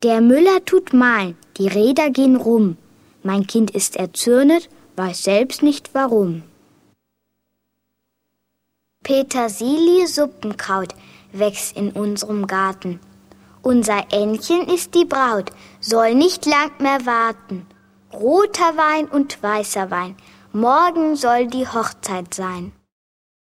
Der Müller tut mahlen, die Räder gehen rum. Mein Kind ist erzürnet, weiß selbst nicht warum. Petersilie-Suppenkraut wächst in unserem Garten. Unser Ännchen ist die Braut, soll nicht lang mehr warten. Roter Wein und weißer Wein, morgen soll die Hochzeit sein.